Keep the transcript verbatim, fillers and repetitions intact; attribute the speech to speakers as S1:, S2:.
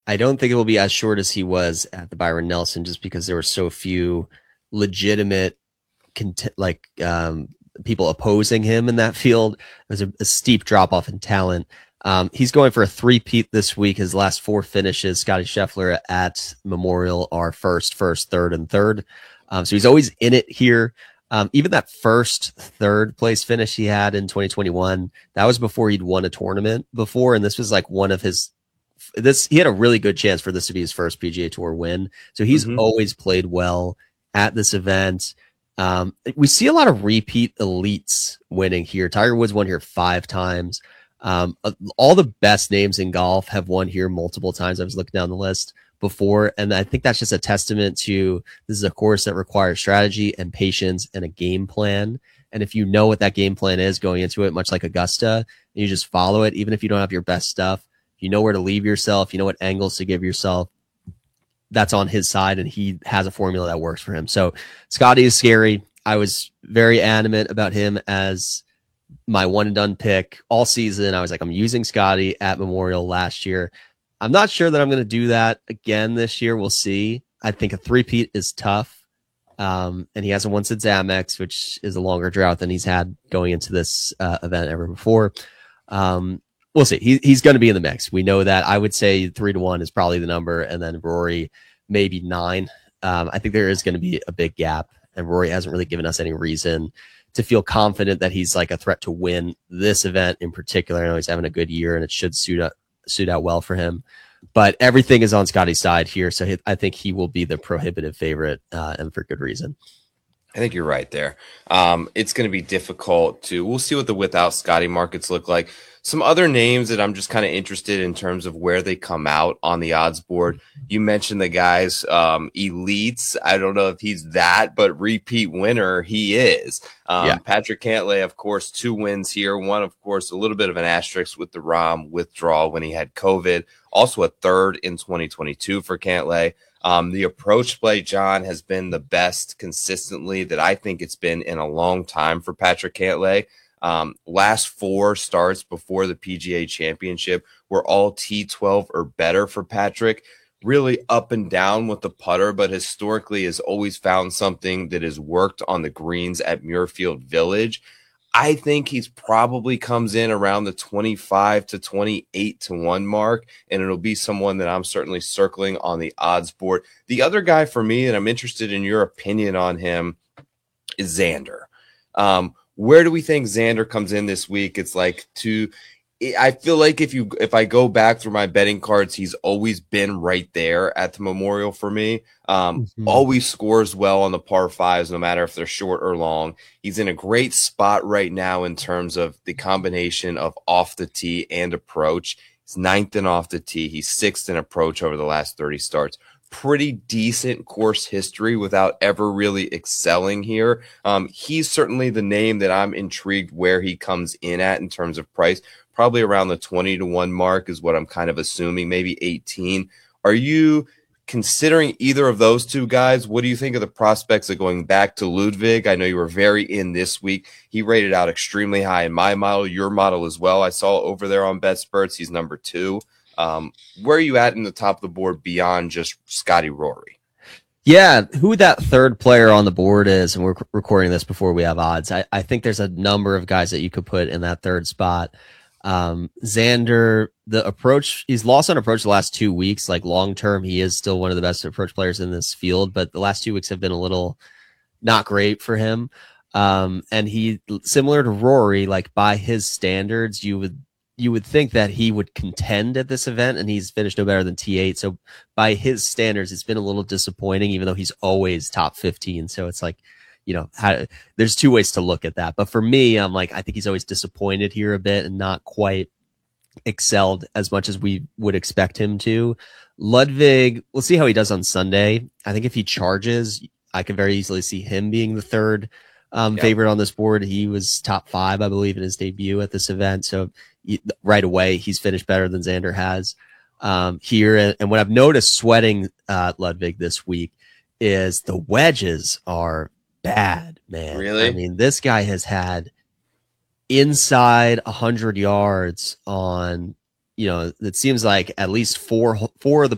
S1: I don't think it will be as short as he was at the Byron Nelson, just because there were so few legitimate cont- like um, people opposing him in that field. There's a, a steep drop off in talent. Um, he's going for a three-peat this week. His last four finishes, Scotty Scheffler at Memorial, are first, first, third, and third. Um, so he's always in it here. Um, even that first third place finish he had in twenty twenty-one, that was before he'd won a tournament before. And this was like one of his, this, he had a really good chance for this to be his first P G A Tour win. So he's
S2: Mm-hmm.
S1: always played well at this event. Um, we see a lot of repeat elites winning here. Tiger Woods won here five times. Um, uh, all the best names in golf have won here multiple times. I was looking down the list before, and I think that's just a testament to this is a course that requires strategy and patience and a game plan. And if you know what that game plan is going into it, much like Augusta, and you just follow it, even if you don't have your best stuff, you know where to leave yourself, you know what angles to give yourself. That's on his side, and he has a formula that works for him. So Scotty is scary. I was very adamant about him as my one and done pick all season. I was like, I'm using Scotty at Memorial last year. I'm not sure that I'm going to do that again this year. We'll see. I think a three-peat is tough. Um, and he hasn't won since Amex, which is a longer drought than he's had going into this uh, event ever before. Um, we'll see. He, he's going to be in the mix. We know that. I would say three to one is probably the number, and then Rory maybe nine. Um, I think there is going to be a big gap, and Rory hasn't really given us any reason to feel confident that he's like a threat to win this event in particular. I know he's having a good year, and it should suit up, suit out well for him. But everything is on Scotty's side here, so he, I think he will be the prohibitive favorite, uh, and for good reason.
S2: I think you're right there. Um, it's going to be difficult to. We'll see what the without Scotty markets look like. Some other names that I'm just kind of interested in terms of where they come out on the odds board. You mentioned the guys, um, elites. I don't know if he's that, but repeat winner he is. Um,
S1: Yeah.
S2: Patrick Cantlay, of course, two wins here. One, of course, a little bit of an asterisk with the Rahm withdrawal when he had COVID. Also a third in twenty twenty-two for Cantlay. Um, the approach play, John, has been the best consistently that I think it's been in a long time for Patrick Cantlay. Um, last four starts before the P G A Championship were all T twelve or better for Patrick. Really up and down with the putter, but historically has always found something that has worked on the greens at Muirfield Village. I think he's probably comes in around the twenty-five to twenty-eight to one mark, and it'll be someone that I'm certainly circling on the odds board. The other guy for me, and I'm interested in your opinion on him, is Xander. Um, where do we think Xander comes in this week? It's like two. I feel like if you if I go back through my betting cards, he's always been right there at the Memorial for me. Um,
S1: Mm-hmm.
S2: Always scores well on the par fives, no matter if they're short or long. He's in a great spot right now in terms of the combination of off the tee and approach. He's ninth in off the tee. He's sixth in approach over the last thirty starts. Pretty decent course history without ever really excelling here. Um, he's certainly the name that I'm intrigued where he comes in at in terms of price. Probably around the twenty to one mark is what I'm kind of assuming, maybe eighteen. Are you considering either of those two guys? What do you think of the prospects of going back to Ludwig? I know you were very in this week. He rated out extremely high in my model, your model as well. I saw over there on BetSperts, he's number two. Um, where are you at in the top of the board beyond just Scotty Rory?
S1: Yeah, who that third player on the board is, and we're recording this before we have odds. I, I think there's a number of guys that you could put in that third spot. Um, Xander, the approach, he's lost on approach the last two weeks. Like long term, he is still one of the best approach players in this field, but the last two weeks have been a little not great for him. Um, and he, similar to Rory, like by his standards, you would you would think that he would contend at this event, and he's finished no better than T eight. So by his standards, it's been a little disappointing, even though he's always top fifteen. So it's like, you know, how, there's two ways to look at that. But for me, I'm like, I think he's always disappointed here a bit and not quite excelled as much as we would expect him to. Ludwig, we'll see how he does on Sunday. I think if he charges, I could very easily see him being the third um,
S2: Yeah.
S1: favorite on this board. He was top five, I believe, in his debut at this event. So he, right away, he's finished better than Xander has um, here. And, and what I've noticed sweating uh, Ludwig this week is the wedges are bad, man.
S2: Really?
S1: I mean, this guy has had inside one hundred yards on, you know, it seems like at least four four of the